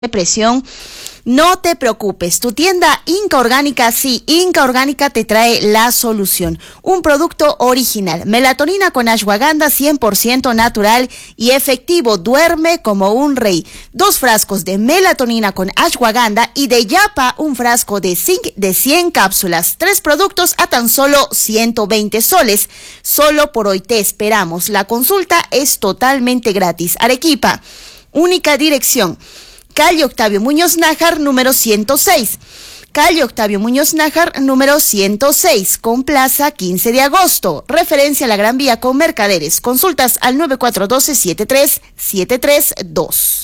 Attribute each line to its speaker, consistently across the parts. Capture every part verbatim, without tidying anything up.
Speaker 1: depresión, no te preocupes, tu tienda Inca Orgánica, sí, Inca Orgánica te trae la solución. Un producto original, melatonina con ashwagandha cien por ciento natural y efectivo, duerme como un rey. Dos frascos de melatonina con ashwagandha y de yapa un frasco de zinc de cien cápsulas. Tres productos a tan solo ciento veinte soles. Solo por hoy te esperamos. La consulta es totalmente gratis. Arequipa, única dirección. Calle Octavio Muñoz Nájar, número ciento seis. Calle Octavio Muñoz Nájar, número ciento seis, con Plaza quince de agosto. Referencia a la Gran Vía con Mercaderes. Consultas al nueve cuatro uno dos siete tres siete tres dos.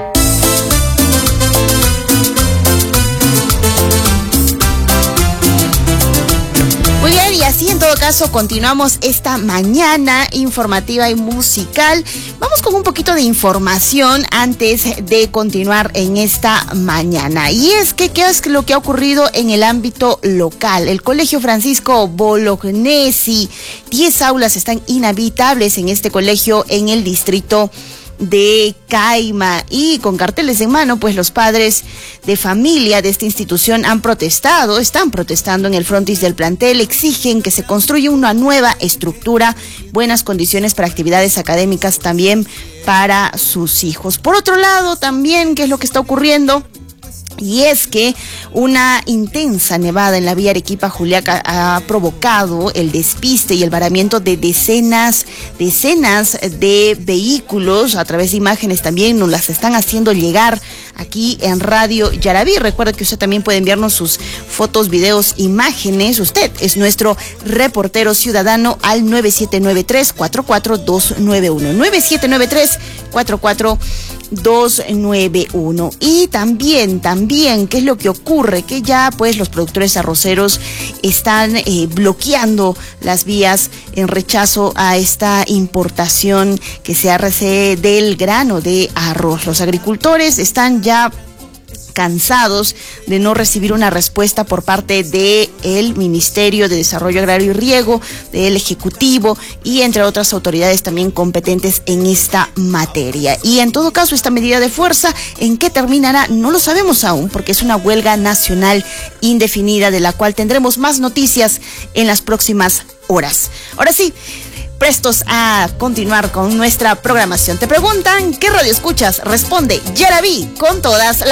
Speaker 1: Muy bien, y así en todo caso continuamos esta mañana informativa y musical. Vamos con un poquito de información antes de continuar en esta mañana. Y es que, ¿qué es lo que ha ocurrido en el ámbito local? El Colegio Francisco Bolognesi, diez aulas están inhabitables en este colegio en el distrito de Caima, y con carteles en mano, pues los padres de familia de esta institución han protestado, están protestando en el frontis del plantel, exigen que se construya una nueva estructura, buenas condiciones para actividades académicas también para sus hijos. Por otro lado, también, ¿qué es lo que está ocurriendo? Y es que una intensa nevada en la vía Arequipa-Juliaca ha provocado el despiste y el varamiento de decenas, decenas de vehículos. A través de imágenes también nos las están haciendo llegar aquí en Radio Yaraví. Recuerda que usted también puede enviarnos sus fotos, videos, imágenes. Usted es nuestro reportero ciudadano al nueve siete nueve tres cuatro cuatro dos nueve uno. nueve siete nueve tres cuatro cuatro dos nueve uno. Y también, también, ¿qué es lo que ocurre? Que ya pues los productores arroceros están eh, bloqueando las vías en rechazo a esta importación que se hace del grano de arroz. Los agricultores están ya cansados de no recibir una respuesta por parte del Ministerio de Desarrollo Agrario y Riego, del Ejecutivo y entre otras autoridades también competentes en esta materia. Y en todo caso, esta medida de fuerza, ¿en qué terminará? No lo sabemos aún, porque es una huelga nacional indefinida de la cual tendremos más noticias en las próximas horas. Ahora sí, prestos a continuar con nuestra programación. Te preguntan, ¿qué radio escuchas? Responde Yaraví con todas las